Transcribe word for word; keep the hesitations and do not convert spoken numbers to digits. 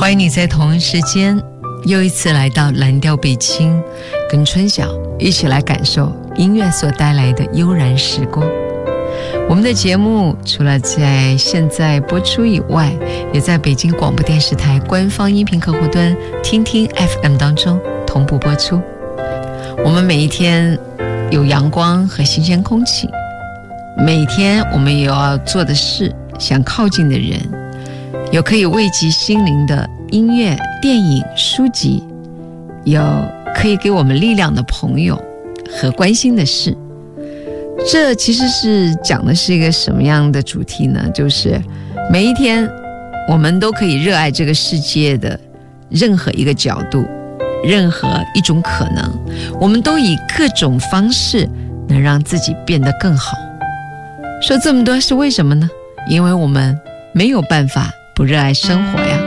欢迎你在同一时间又一次来到蓝调北青，跟春晓一起来感受音乐所带来的悠然时光。我们的节目除了在现在播出以外，也在北京广播电视台官方音频客户端听听 F M 当中同步播出。我们每一天有阳光和新鲜空气，每天我们有要做的事，想靠近的人，有可以慰藉心灵的音乐、电影、书籍，有可以给我们力量的朋友和关心的事。这其实是讲的是一个什么样的主题呢？就是每一天我们都可以热爱这个世界的任何一个角度，任何一种可能，我们都以各种方式能让自己变得更好。说这么多是为什么呢？因为我们没有办法不热爱生活呀。